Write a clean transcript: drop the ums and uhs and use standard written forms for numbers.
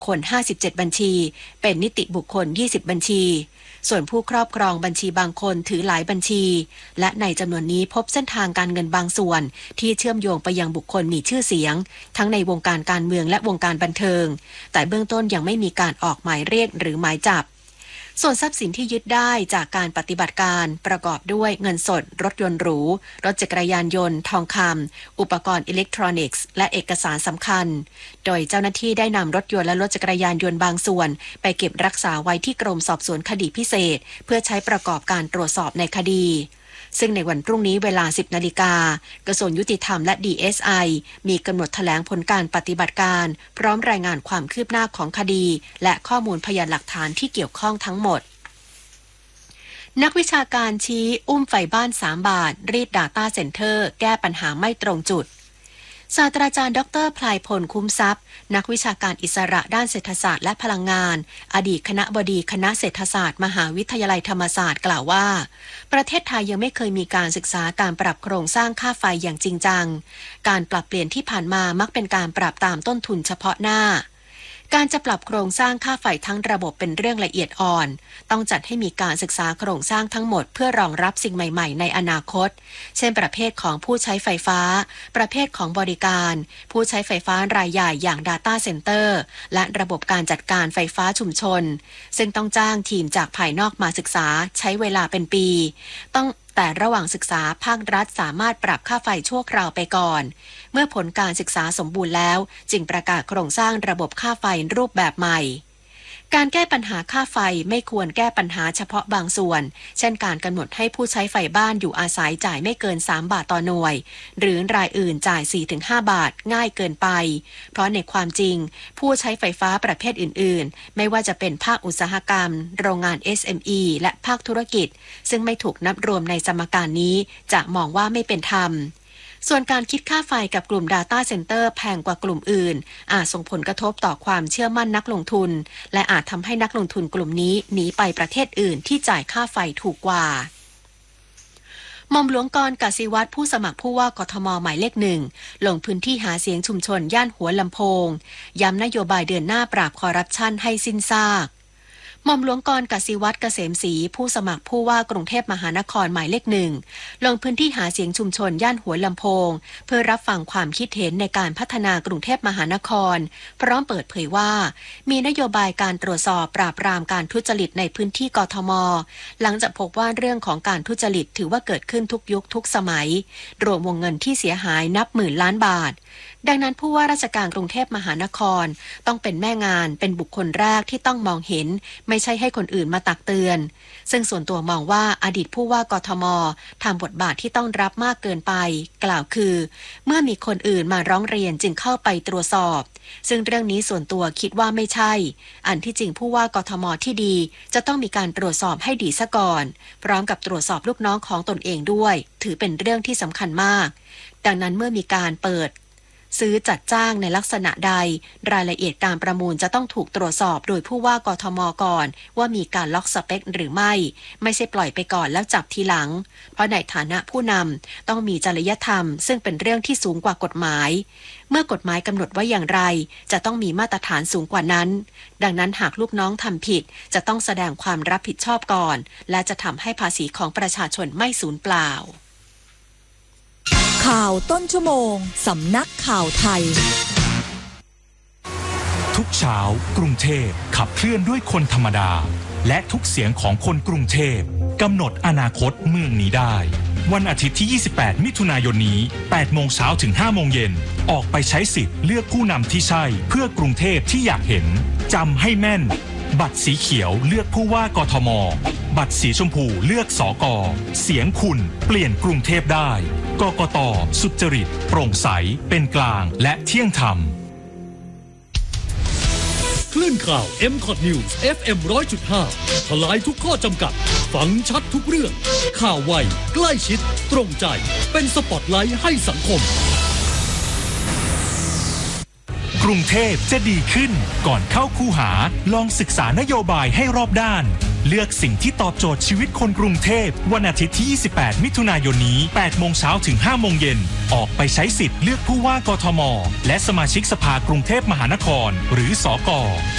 คล57บัญชีเป็นนิติบุคคล20บัญชีส่วนผู้ครอบครองบัญชีบางคนถือหลายบัญชีและในจำนวนนี้พบเส้นทางการเงินบางส่วนที่เชื่อมโยงไปยังบุคคลมีชื่อเสียงทั้งในวงการการเมืองและวงการบันเทิงแต่เบื้องต้นยังไม่มีการออกหมายเรียกหรือหมายจับส่วนทรัพย์สินที่ยึดได้จากการปฏิบัติการประกอบด้วยเงินสดรถยนต์หรูรถจักรยานยนต์ทองคำอุปกรณ์อิเล็กทรอนิกส์และเอกสารสำคัญโดยเจ้าหน้าที่ได้นำรถยนต์และรถจักรยานยนต์บางส่วนไปเก็บรักษาไว้ที่กรมสอบสวนคดีพิเศษเพื่อใช้ประกอบการตรวจสอบในคดีซึ่งในวันพรุ่งนี้เวลา 10 นาฬิกากระทรวงยุติธรรมและ DSI มีกำหนดแถลงผลการปฏิบัติการพร้อมรายงานความคืบหน้าของคดีและข้อมูลพยานหลักฐานที่เกี่ยวข้องทั้งหมดนักวิชาการชี้อุ้มไฟบ้าน3บาทรีด Data Center แก้ปัญหาไม่ตรงจุดศาสตราจารย์ดร.พลายพลคุ้มทรัพย์นักวิชาการอิสระด้านเศรษฐศาสตร์และพลังงานอดีตคณบดีคณะเศรษฐศาสตร์มหาวิทยาลัยธรรมศาสตร์กล่าวว่าประเทศไทยยังไม่เคยมีการศึกษาการปรับโครงสร้างค่าไฟอย่างจริงจังการปรับเปลี่ยนที่ผ่านมามักเป็นการปรับตามต้นทุนเฉพาะหน้าการจะปรับโครงสร้างค่าไฟทั้งระบบเป็นเรื่องละเอียดอ่อนต้องจัดให้มีการศึกษาโครงสร้างทั้งหมดเพื่อรองรับสิ่งใหม่ๆในอนาคตเช่นประเภทของผู้ใช้ไฟฟ้าประเภทของบริการผู้ใช้ไฟฟ้ารายใหญ่อย่าง Data Center และระบบการจัดการไฟฟ้าชุมชนซึ่งต้องจ้างทีมจากภายนอกมาศึกษาใช้เวลาเป็นปีแต่ระหว่างศึกษาภาครัฐสามารถปรับค่าไฟชั่วคราวไปก่อนเมื่อผลการศึกษาสมบูรณ์แล้วจึงประกาศโครงสร้างระบบค่าไฟรูปแบบใหม่การแก้ปัญหาค่าไฟไม่ควรแก้ปัญหาเฉพาะบางส่วนเช่นการกำหนดให้ผู้ใช้ไฟบ้านอยู่อาศัยจ่ายไม่เกิน3บาทต่อหน่วยหรือรายอื่นจ่าย 4-5 บาทง่ายเกินไปเพราะในความจริงผู้ใช้ไฟฟ้าประเภทอื่นๆไม่ว่าจะเป็นภาคอุตสาหกรรมโรงงาน SME และภาคธุรกิจซึ่งไม่ถูกนับรวมในสมการนี้จะมองว่าไม่เป็นธรรมส่วนการคิดค่าไฟกับกลุ่ม Data Center แพงกว่ากลุ่มอื่นอาจส่งผลกระทบต่อความเชื่อมั่นนักลงทุนและอาจทำให้นักลงทุนกลุ่มนี้หนีไปประเทศอื่นที่จ่ายค่าไฟถูกกว่าหม่อมหลวงกรณ์ กสิวัตรผู้สมัครผู้ว่ากทมหมายเลข1ลงพื้นที่หาเสียงชุมชนย่านหัวลำโพงย้ำนโยบายเดินหน้าปราบคอร์รัปชันให้สิ้นซากหม่อมหลวงกรณ์ กสิวัตร เกษมศรีผู้สมัครผู้ว่ากรุงเทพมหานครหมายเลข1ลงพื้นที่หาเสียงชุมชนย่านหัวลำโพงเพื่อรับฟังความคิดเห็นในการพัฒนากรุงเทพมหานครพร้อมเปิดเผยว่ามีนโยบายการตรวจสอบปราบปรามการทุจริตในพื้นที่กทมหลังจากพบว่าเรื่องของการทุจริตถือว่าเกิดขึ้นทุกยุคทุกสมัยรวมวงเงินที่เสียหายนับหมื่นล้านบาทดังนั้นผู้ว่าราชการกรุงเทพมหานครต้องเป็นแม่งานเป็นบุคคลแรกที่ต้องมองเห็นไม่ใช่ให้คนอื่นมาตักเตือนซึ่งส่วนตัวมองว่าอดีตผู้ว่ากทมทำบทบาทที่ต้องรับมากเกินไปกล่าวคือเมื่อมีคนอื่นมาร้องเรียนจึงเข้าไปตรวจสอบซึ่งเรื่องนี้ส่วนตัวคิดว่าไม่ใช่อันที่จริงผู้ว่ากทมที่ดีจะต้องมีการตรวจสอบให้ดีซะก่อนพร้อมกับตรวจสอบลูกน้องของตนเองด้วยถือเป็นเรื่องที่สำคัญมากดังนั้นเมื่อมีการเปิดซื้อจัดจ้างในลักษณะใดรายละเอียดการประมูลจะต้องถูกตรวจสอบโดยผู้ว่ากทมก่อนว่ามีการล็อกสเปคหรือไม่ใช่ปล่อยไปก่อนแล้วจับทีหลังเพราะในฐานะผู้นำต้องมีจริยธรรมซึ่งเป็นเรื่องที่สูงกว่ากฎหมายเมื่อกฎหมายกำหนดไว้อย่างไรจะต้องมีมาตรฐานสูงกว่านั้นดังนั้นหากลูกน้องทำผิดจะต้องแสดงความรับผิดชอบก่อนและจะทำให้ภาษีของประชาชนไม่สูญเปล่าข่าวต้นชั่วโมงสำนักข่าวไทยทุกเช้ากรุงเทพขับเคลื่อนด้วยคนธรรมดาและทุกเสียงของคนกรุงเทพกำหนดอนาคตเมืองนี้ได้วันอาทิตย์ที่ 28 มิถุนายนนี้ 8 โมงเช้าถึง 5 โมงเย็นออกไปใช้สิทธิ์เลือกผู้นำที่ใช่เพื่อกรุงเทพที่อยากเห็นจำให้แม่นบัตรสีเขียวเลือกผู้ว่ากทมบัตรสีชมพูเลือกสก.เสียงคุณเปลี่ยนกรุงเทพได้กกต.สุจริตโปร่งใสเป็นกลางและเที่ยงธรรมคลื่นข่าว MCOT News FM 100.5 ทลายทุกข้อจำกัดฟังชัดทุกเรื่องข่าวไวใกล้ชิดตรงใจเป็นสปอตไลท์ให้สังคมกรุงเทพจะดีขึ้นก่อนเข้าคูหาลองศึกษานโยบายให้รอบด้านเลือกสิ่งที่ตอบโจทย์ชีวิตคนกรุงเทพวันอาทิตย์ที่ 28 มิถุนายนนี้ 8 โมงเช้าถึง 5 โมงเย็นออกไปใช้สิทธิ์เลือกผู้ว่ากทมและสมาชิกสภากรุงเทพมหานครหรือสก